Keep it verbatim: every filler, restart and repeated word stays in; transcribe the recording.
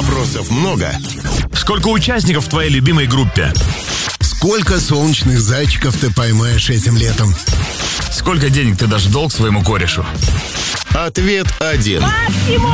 Вопросов много. Сколько участников в твоей любимой группе? Сколько солнечных зайчиков ты поймаешь этим летом? Сколько денег ты дашь в долг своему корешу? Ответ один. Максимум!